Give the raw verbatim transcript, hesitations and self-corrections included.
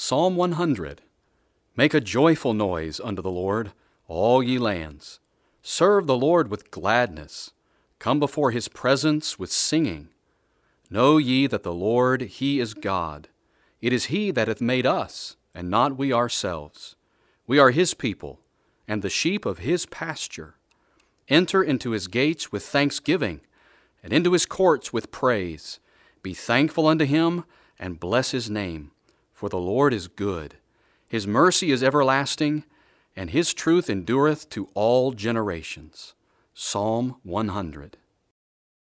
Psalm one hundred. Make a joyful noise unto the Lord, all ye lands. Serve the Lord with gladness. Come before his presence with singing. Know ye that the Lord, he is God. It is he that hath made us, and not we ourselves. We are his people, and the sheep of his pasture. Enter into his gates with thanksgiving, and into his courts with praise. Be thankful unto him, and bless his name. For the Lord is good. His mercy is everlasting, and his truth endureth to all generations. Psalm one hundred.